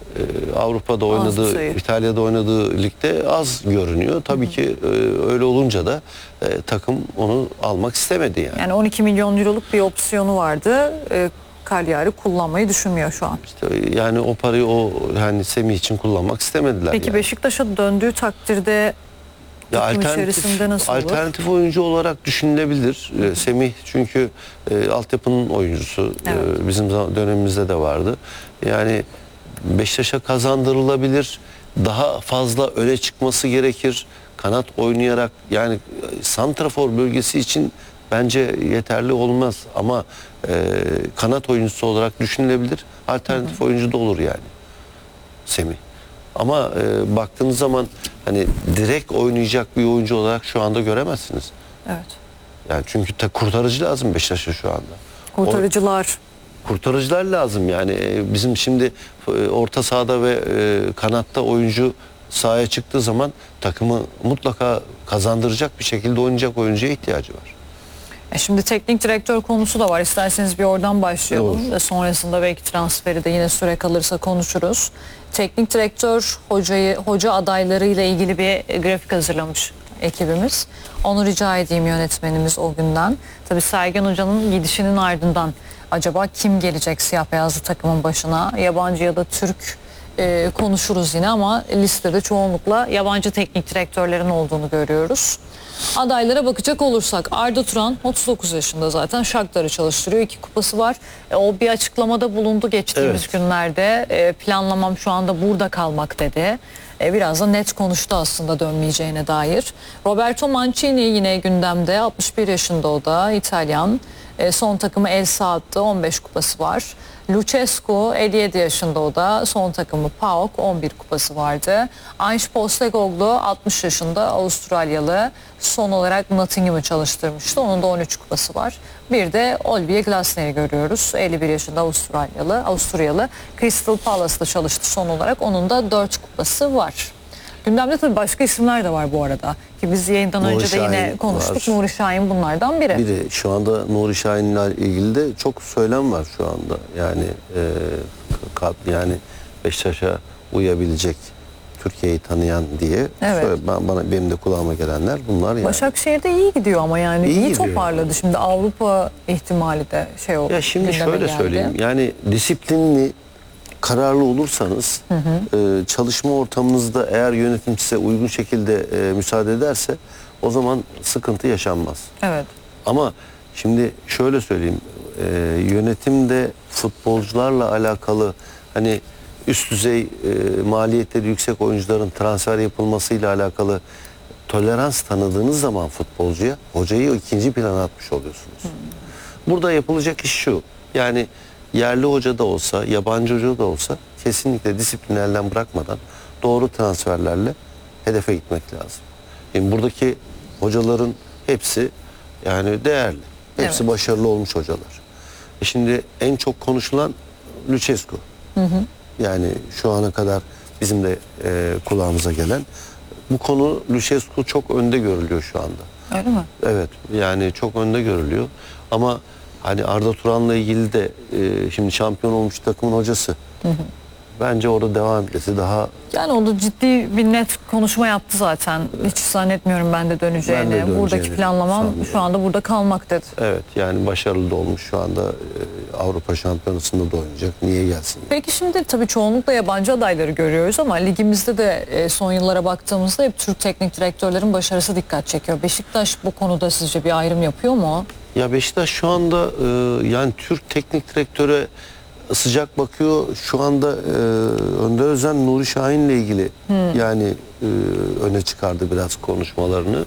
Avrupa'da oynadığı, İtalya'da oynadığı ligde az görünüyor. Tabii ki öyle olunca da takım onu almak istemedi yani. Yani 12 milyon euroluk bir opsiyonu vardı. Cagliari kullanmayı düşünmüyor şu an. İşte yani o parayı yani Semih için kullanmak istemediler. Peki yani Beşiktaş'a döndüğü takdirde alternatif oyuncu olarak düşünülebilir. Semih çünkü altyapının oyuncusu. Evet. Bizim dönemimizde de vardı. Yani Beşiktaş'a kazandırılabilir. Daha fazla öne çıkması gerekir. Kanat oynayarak yani santrafor bölgesi için bence yeterli olmaz ama kanat oyuncusu olarak düşünülebilir. Alternatif oyuncu da olur yani Semih. Ama baktığınız zaman hani direkt oynayacak bir oyuncu olarak şu anda göremezsiniz. Evet. Yani çünkü kurtarıcı lazım Beşiktaş'a şu anda. Kurtarıcılar lazım yani. Bizim şimdi orta sahada ve kanatta oyuncu sahaya çıktığı zaman takımı mutlaka kazandıracak bir şekilde oynayacak oyuncuya ihtiyacı var. Şimdi teknik direktör konusu da var. İsterseniz bir oradan başlayalım. Ve sonrasında belki transferi de yine süre kalırsa konuşuruz. Teknik direktör hoca adayları ile ilgili bir grafik hazırlamış ekibimiz. Onu rica edeyim yönetmenimiz o günden. Tabii Sergen Hoca'nın gidişinin ardından acaba kim gelecek siyah beyazlı takımın başına? Yabancı ya da Türk konuşuruz yine ama listede çoğunlukla yabancı teknik direktörlerin olduğunu görüyoruz. Adaylara bakacak olursak Arda Turan 39 yaşında zaten Shakhtar'ı çalıştırıyor. 2 kupası var. O bir açıklamada bulundu geçtiğimiz günlerde. Planlamam şu anda burada kalmak dedi. Biraz da net konuştu aslında dönmeyeceğine dair. Roberto Mancini yine gündemde. 61 yaşında o da İtalyan. Son takımı El Saad'dı. 15 kupası var. Lucescu 57 yaşında o da. Son takımı PAOK 11 kupası vardı. Ange Postecoglou 60 yaşında Avustralyalı. Son olarak Nottingham'ı çalıştırmıştı. Onun da 13 kupası var. Bir de Olivier Glasner'i görüyoruz. 51 yaşında Avusturyalı. Crystal Palace'da çalıştı son olarak. Onun da 4 kupası var. Gündemde tabii başka isimler de var bu arada. Ki biz yayından önce de yine konuştuk. Var. Nuri Şahin bunlardan biri. Bir de şu anda Nuri Şahin'le ilgili de çok söylem var şu anda. Yani Beşiktaş'a uyabilecek, Türkiye'yi tanıyan diye. Evet. Benim de kulağıma gelenler bunlar yani. Başakşehir'de iyi gidiyor ama yani iyi toparladı. Şimdi Avrupa ihtimali de oldu. Ya şimdi şöyle söyleyeyim. Yani disiplinli, kararlı olursanız çalışma ortamınızda eğer yönetim size uygun şekilde müsaade ederse o zaman sıkıntı yaşanmaz. Evet. Ama şimdi şöyle söyleyeyim, yönetimde futbolcularla alakalı hani üst düzey maliyetleri yüksek oyuncuların transfer yapılmasıyla alakalı tolerans tanıdığınız zaman futbolcuya, hocayı ikinci plana atmış oluyorsunuz. Burada yapılacak iş şu, yani yerli hoca da olsa, yabancı hoca da olsa kesinlikle disiplini elden bırakmadan doğru transferlerle hedefe gitmek lazım. Yani buradaki hocaların hepsi yani değerli. Hepsi başarılı olmuş hocalar. Şimdi en çok konuşulan Lucescu. Yani şu ana kadar bizim de kulağımıza gelen. Bu konu Lucescu çok önde görülüyor şu anda. Öyle mi? Evet, yani çok önde görülüyor. Ama hani Arda Turan'la ilgili de şimdi şampiyon olmuş takımın hocası. Bence orada devam etmesi daha... Yani o da ciddi bir net konuşma yaptı zaten. Hiç zannetmiyorum ben de döneceğini. Buradaki planlamam şu anda burada kalmak dedi. Evet, yani başarılı da olmuş şu anda Avrupa Şampiyonası'nda da oynayacak. Niye gelsin? Yani? Peki şimdi tabii çoğunlukla yabancı adayları görüyoruz ama ligimizde de son yıllara baktığımızda hep Türk teknik direktörlerin başarısı dikkat çekiyor. Beşiktaş bu konuda sizce bir ayrım yapıyor mu? Ya Beşiktaş şu anda yani Türk teknik direktöre sıcak bakıyor. Şu anda Önder Özen Nuri Şahin'le ilgili yani öne çıkardı biraz konuşmalarını.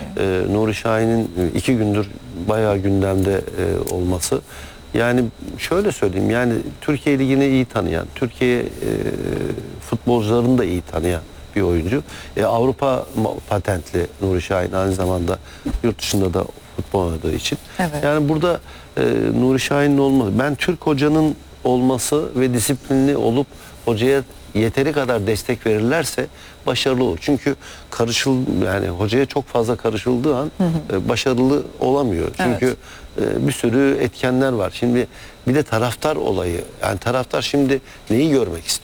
Nuri Şahin'in 2 gündür bayağı gündemde olması. Yani şöyle söyleyeyim, yani Türkiye Ligi'ni iyi tanıyan, Türkiye futbolcularını da iyi tanıyan bir oyuncu. Avrupa patentli Nuri Şahin, aynı zamanda yurt dışında da futbol oynadığı için. Evet. Yani burada Nuri Şahin'in olması, ben Türk hocanın olması ve disiplinli olup hocaya yeteri kadar destek verirlerse başarılı olur. Çünkü yani hocaya çok fazla karışıldığı an başarılı olamıyor. Çünkü bir sürü etkenler var. Şimdi bir de taraftar olayı. Yani taraftar şimdi neyi görmek istiyor?